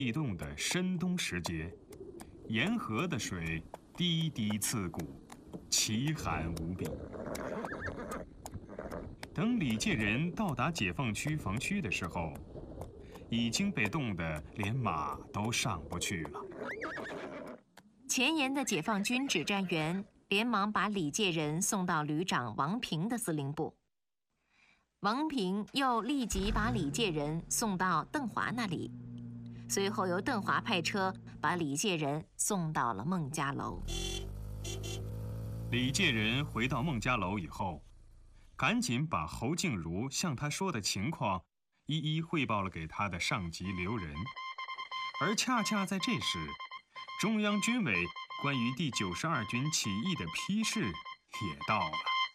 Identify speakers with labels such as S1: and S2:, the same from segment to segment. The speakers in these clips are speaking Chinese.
S1: 地冻的深冬时节，沿河的水滴滴刺骨，奇寒无比。等李介人到达解放区防区的时候，已经被冻得连马都上不去了。
S2: 前沿的解放军指战员连忙把李介人送到旅长王平的司令部。王平又立即把李介人送到邓华那里，随后由邓华派车把李介人送到了孟家楼。
S1: 李介人回到孟家楼以后，赶紧把侯静茹向他说的情况一一汇报了给他的上级刘仁。而恰恰在这时，中央军委关于第92军起义的批示也到了。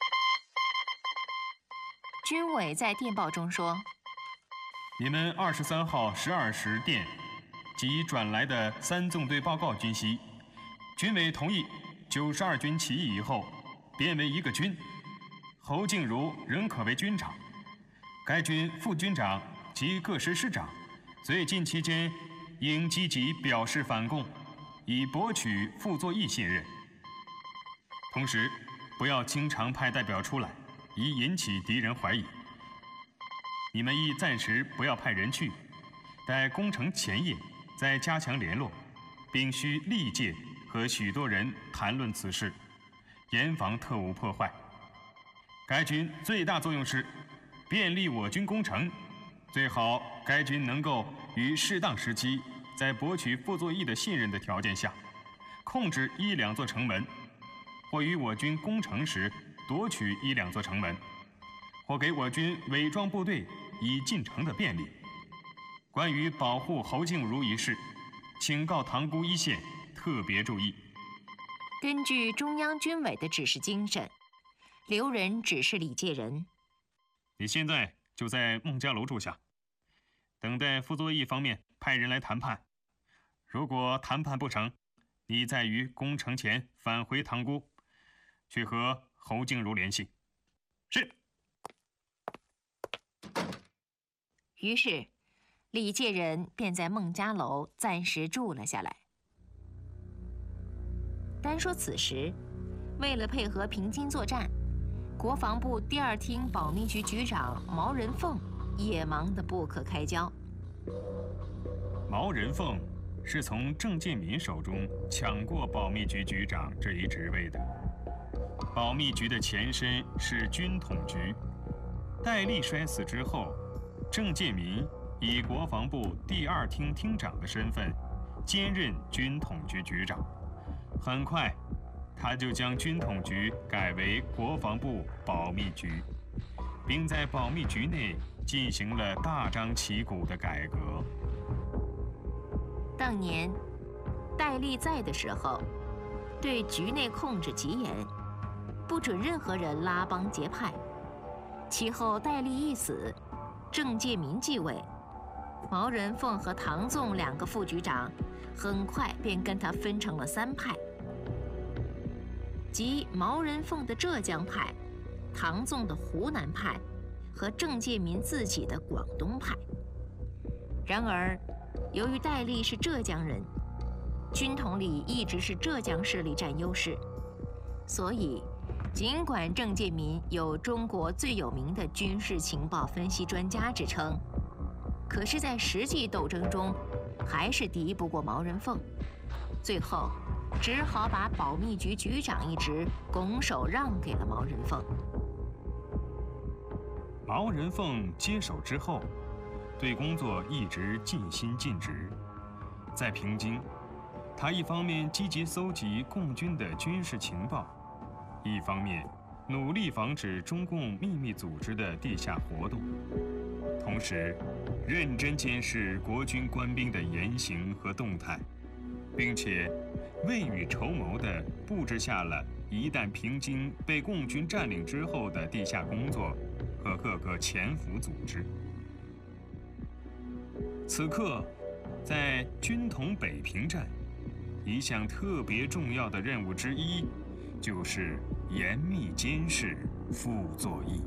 S2: 军委在电报中说：
S1: 你们23号12时电及转来的3纵队报告均悉，军委同意92军起义以后编为一个军，侯静茹仍可为军长，该军副军长及各师师长最近期间应积极表示反共，以博取傅作义信任。同时不要经常派代表出来，以引起敌人怀疑。你们亦暂时不要派人去，待攻城前夜再加强联络，并需历届和许多人谈论此事，严防特务破坏。该军最大作用是便利我军攻城，最好该军能够于适当时期，在博取傅作义的信任的条件下，控制1-2座城门，或于我军攻城时夺取1-2座城门，或给我军伪装部队以进城的便利。关于保护侯静茹一事，请告塘沽一线特别注意。
S2: 根据中央军委的指示精神，刘仁指示李介人：
S1: 你现在就在孟家楼住下，等待傅作义方面派人来谈判。如果谈判不成，你再于攻城前返回塘沽，去和侯静茹联系。是。
S2: 于是李介人便在孟家楼暂时住了下来。单说此时，为了配合平津作战，国防部第2厅保密局局长毛人凤也忙得不可开交。
S1: 毛人凤是从郑介民手中抢过保密局局长这一职位的。保密局的前身是军统局，戴笠摔死之后，郑介民以国防部第2厅厅长的身份兼任军统局局长。很快他就将军统局改为国防部保密局，并在保密局内进行了大张旗鼓的改革。
S2: 当年戴笠在的时候，对局内控制极严，不准任何人拉帮结派。其后戴笠一死，郑介民继位，毛人凤和唐纵2个副局长很快便跟他分成了3派，即毛人凤的浙江派、唐纵的湖南派和郑介民自己的广东派。然而由于戴笠是浙江人，军统里一直是浙江势力占优势，所以尽管郑介民有中国最有名的军事情报分析专家之称，可是在实际斗争中还是敌不过毛人凤，最后只好把保密局局长一职拱手让给了毛人凤。
S1: 毛人凤接手之后，对工作一直尽心尽职。在平津，他一方面积极搜集共军的军事情报，一方面努力防止中共秘密组织的地下活动，同时认真监视国军官兵的言行和动态，并且未雨绸缪地布置下了一旦平津被共军占领之后的地下工作和各个潜伏组织。此刻，在军统北平站，一项特别重要的任务之一，就是严密监视傅作义。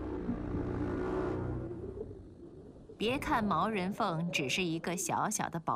S2: 别看毛人凤只是一个小小的保